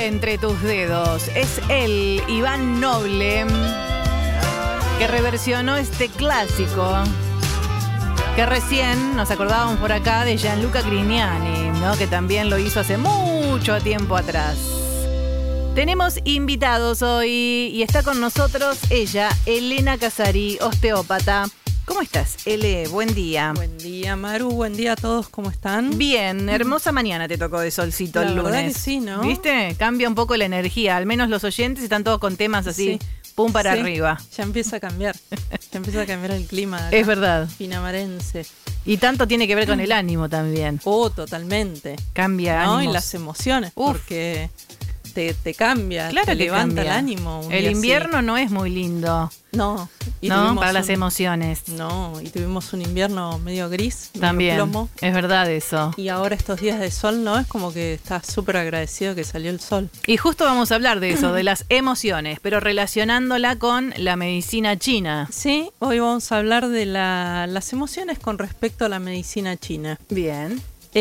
entre tus dedos. Es él, Iván Noble, que reversionó este clásico que recién nos acordábamos por acá de Gianluca Grignani, ¿no? Que también lo hizo hace mucho tiempo atrás. Tenemos invitados hoy y está con nosotros ella, Elena Casari, osteópata. ¿Cómo estás, Ele? Buen día. Buen día, Maru. Buen día a todos. ¿Cómo están? Bien, hermosa mañana te tocó de solcito el lunes. La verdad que sí, ¿no? ¿Viste? Cambia un poco la energía. Al menos los oyentes están todos con temas así, pum para arriba. Ya empieza a cambiar. Ya empieza a cambiar el clima de acá, es verdad. pinamarense. Y tanto tiene que ver con el ánimo también. Oh, totalmente. Cambia ¿No? ánimos. Y las emociones, porque te cambia, claro, te que levanta cambia. el ánimo. El invierno no es muy lindo. No. Y ¿no? Para las emociones. No, y tuvimos un invierno medio gris, también, medio plomo. Es verdad eso. Y ahora estos días de sol, ¿no? Es como que estás súper agradecido que salió el sol. Y justo vamos a hablar de eso, de las emociones, pero relacionándola con la medicina china. Sí, hoy vamos a hablar de las emociones con respecto a la medicina china. Bien.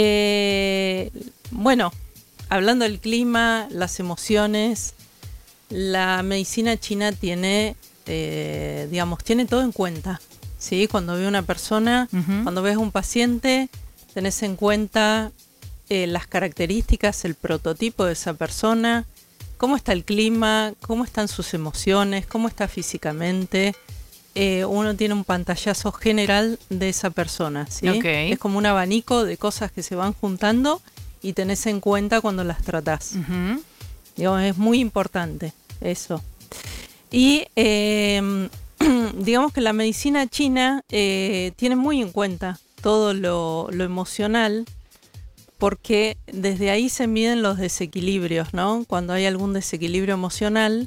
Bueno, hablando del clima, las emociones, la medicina china tiene, tiene todo en cuenta. ¿Sí? Cuando ve una persona, cuando ves un paciente, tenés en cuenta las características, el prototipo de esa persona, cómo está el clima, cómo están sus emociones, cómo está físicamente. Uno tiene un pantallazo general de esa persona, ¿sí? Okay. Es como un abanico de cosas que se van juntando y tenés en cuenta cuando las tratás. Digamos, es muy importante eso. Y digamos que la medicina china tiene muy en cuenta todo lo emocional, porque desde ahí se miden los desequilibrios, ¿no? Cuando hay algún desequilibrio emocional,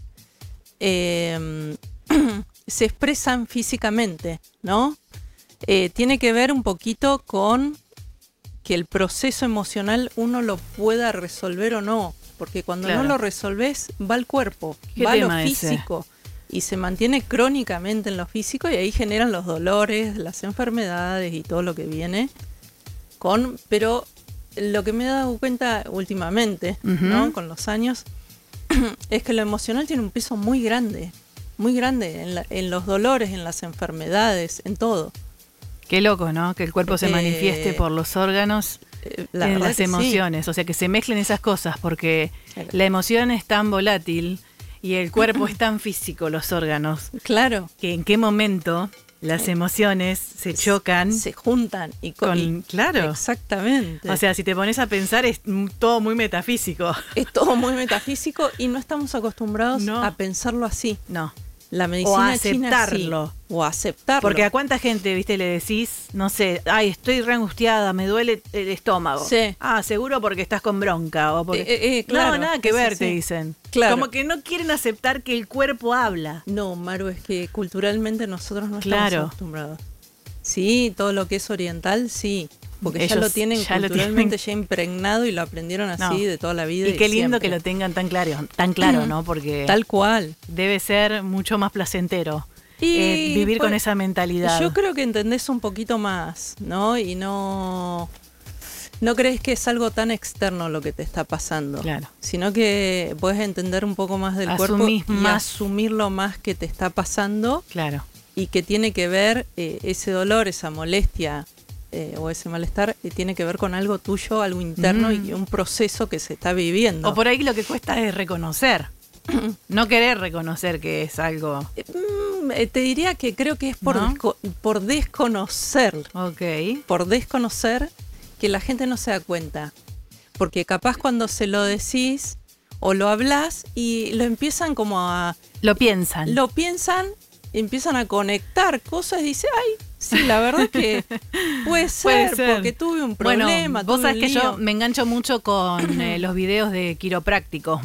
se expresan físicamente, ¿no? Tiene que ver un poquito con que el proceso emocional uno lo pueda resolver o no, porque cuando no lo resolvés va al cuerpo, va a lo físico y se mantiene crónicamente en lo físico y ahí generan los dolores, las enfermedades y todo lo que viene pero lo que me he dado cuenta últimamente, ¿no? Con los años, es que lo emocional tiene un peso muy grande en los dolores, en las enfermedades, en todo. Qué loco, ¿no? Que el cuerpo se manifieste por los órganos en las emociones. Sí. O sea, que se mezclen esas cosas, porque la emoción es tan volátil y el cuerpo es tan físico, los órganos. Claro. Que en qué momento las emociones se chocan. Se juntan. Claro. Exactamente. O sea, si te pones a pensar, es todo muy metafísico. Es todo muy metafísico y no estamos acostumbrados a pensarlo así. No. La medicina china sí. O aceptarlo. Porque a cuánta gente, viste, le decís, no sé, ay, estoy re angustiada, me duele el estómago. Sí. Ah, seguro porque estás con bronca. O porque... claro. No, nada que ver, te dicen. Claro. Como que no quieren aceptar que el cuerpo habla. No, Maru, es que culturalmente nosotros no estamos acostumbrados. Sí, todo lo que es oriental, sí. Porque ellos ya lo tienen culturalmente ya impregnado y lo aprendieron así de toda la vida. Y qué lindo que lo tengan tan claro, ¿no? Porque tal cual. Debe ser mucho más placentero vivir con esa mentalidad. Yo creo que entendés un poquito más, ¿no? Y no crees que es algo tan externo lo que te está pasando. Claro. Sino que puedes entender un poco más del cuerpo y asumir lo más que te está pasando. Claro. Y que tiene que ver ese dolor, esa molestia o ese malestar tiene que ver con algo tuyo, algo interno y un proceso que se está viviendo. O por ahí lo que cuesta es reconocer. No querer reconocer que es algo. Te diría que creo que es por desconocer. Okay. Por desconocer que la gente no se da cuenta. Porque capaz cuando se lo decís o lo hablas y lo empiezan como a... Lo piensan, empiezan a conectar cosas y dice, ay, sí, la verdad es que puede ser, porque tuve un problema. Bueno, vos sabés que yo me engancho mucho con los videos de quiroprácticos.